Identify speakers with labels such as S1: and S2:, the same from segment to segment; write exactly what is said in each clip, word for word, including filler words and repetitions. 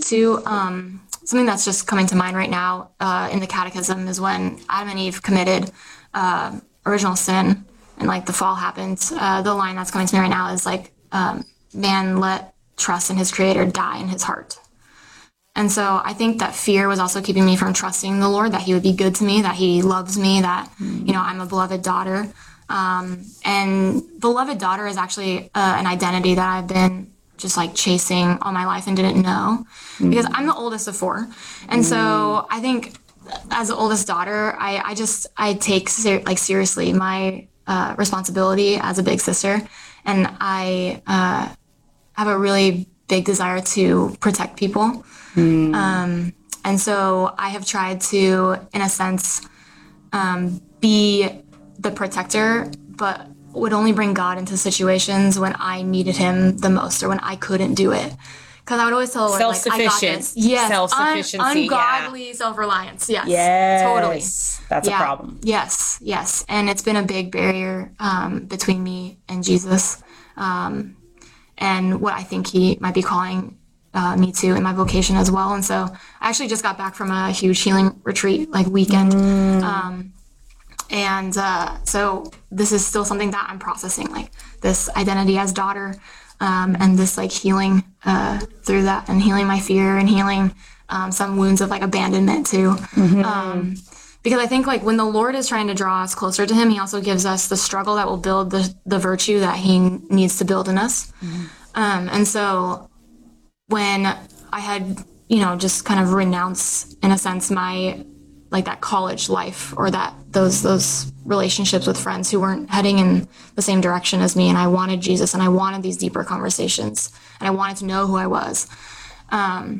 S1: too, um, something that's just coming to mind right now uh, in the catechism is when Adam and Eve committed uh, original sin and like the fall happened. Uh, the line that's coming to me right now is like, um, man let trust in his creator die in his heart. And so I think that fear was also keeping me from trusting the Lord, that he would be good to me, that he loves me, that, you know, I'm a beloved daughter. Um, and beloved daughter is actually uh, an identity that I've been just like chasing all my life and didn't know, because I'm the oldest of four. And so I think as the oldest daughter, I, I just, I take ser- like seriously my uh, responsibility as a big sister. And I uh, have a really big desire to protect people. Mm. Um, and so I have tried to, in a sense, um, be the protector, but would only bring God into situations when I needed him the most or when I couldn't do it. Because I would always tell the Lord, like, I got this. Yes,
S2: self-sufficiency,
S1: un- ungodly yeah. self-reliance. Yes,
S2: yes,
S1: totally.
S2: That's
S1: yeah.
S2: a problem.
S1: Yes, yes. And it's been a big barrier um, between me and Jesus, um, and what I think he might be calling uh, me to in my vocation as well. And so I actually just got back from a huge healing retreat, like weekend. Mm. Um, and uh, so this is still something that I'm processing, like this identity as daughter, um, and this like healing uh, through that, and healing my fear and healing um, some wounds of like abandonment too. Mm-hmm. Um, because I think like when the Lord is trying to draw us closer to him, he also gives us the struggle that will build the, the virtue that he needs to build in us. Mm-hmm. Um, and so when I had, you know, just kind of renounced in a sense my like that college life or that those those relationships with friends who weren't heading in the same direction as me, and I wanted Jesus and I wanted these deeper conversations and I wanted to know who I was. Um,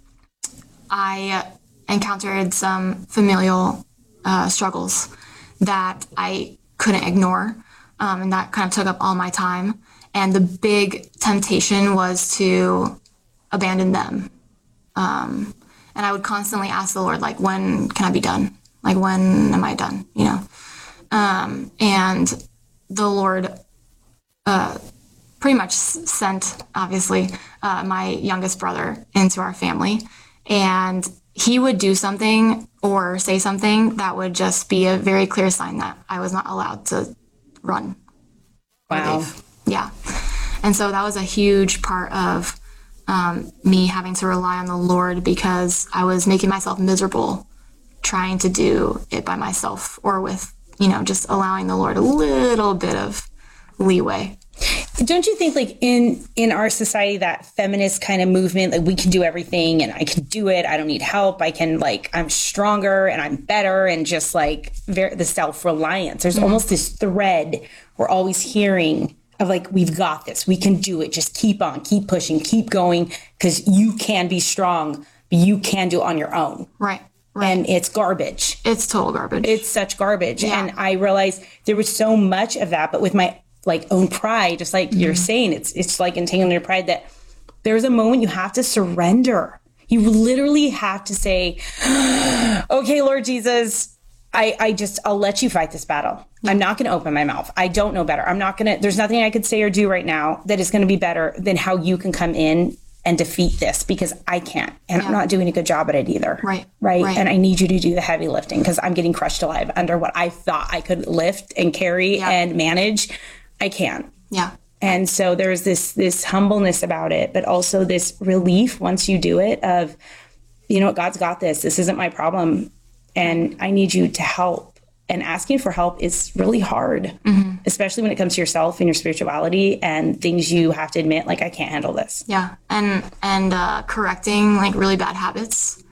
S1: I encountered some familial uh, struggles that I couldn't ignore, um, and that kind of took up all my time. And the big temptation was to abandon them. Um, And I would constantly ask the Lord, like, when can I be done? Like, when am I done? You know? Um, and the Lord uh, pretty much sent, obviously, uh, my youngest brother into our family. And he would do something or say something that would just be a very clear sign that I was not allowed to run.
S2: Wow.
S1: Yeah. And so that was a huge part of Um, me having to rely on the Lord, because I was making myself miserable trying to do it by myself, or with, you know, just allowing the Lord a little bit of leeway.
S2: Don't you think, like, in in our society, that feminist kind of movement, like, we can do everything and I can do it, I don't need help, I can, like, I'm stronger and I'm better, and just like very, the self-reliance, there's mm-hmm. almost this thread we're always hearing of like, we've got this, we can do it, just keep on, keep pushing, keep going, because you can be strong, but you can do it on your own.
S1: Right, right.
S2: And it's garbage.
S1: It's total garbage.
S2: It's such garbage.
S1: Yeah.
S2: And I realized there was so much of that, but with my like own pride, just like mm-hmm. you're saying, it's it's like entangling your pride, that there's a moment you have to surrender. You literally have to say, okay, Lord Jesus, I, I just, I'll let you fight this battle. Yeah. I'm not going to open my mouth. I don't know better. I'm not going to, there's nothing I could say or do right now that is going to be better than how you can come in and defeat this, because I can't. And yeah. I'm not doing a good job at it either.
S1: Right.
S2: Right.
S1: right.
S2: And I need you to do the heavy lifting, because I'm getting crushed alive under what I thought I could lift and carry yeah. and manage. I can't.
S1: Yeah.
S2: And so there's this, this humbleness about it, but also this relief once you do it of, you know what, God's got this. This isn't my problem. And I need you to help. And asking for help is really hard, mm-hmm. especially when it comes to yourself and your spirituality and things you have to admit, like, I can't handle this.
S1: Yeah. And, and, uh, correcting like really bad habits.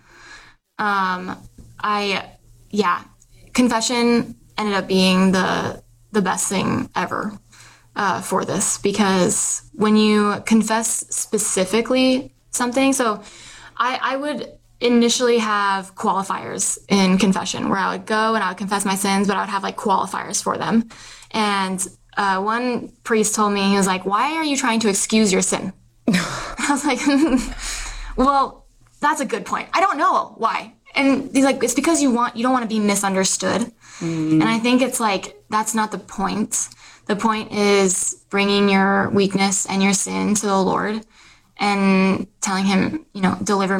S1: Um, I, yeah, confession ended up being the, the best thing ever, uh, for this, because when you confess specifically something, so I, I would initially have qualifiers in confession where I would go and I would confess my sins, but I would have like qualifiers for them. And uh, one priest told me, he was like, why are you trying to excuse your sin? I was like, well, that's a good point. I don't know why. And he's like, it's because you want, you don't want to be misunderstood. Mm. And I think it's like, that's not the point. The point is bringing your weakness and your sin to the Lord and telling him, you know, deliver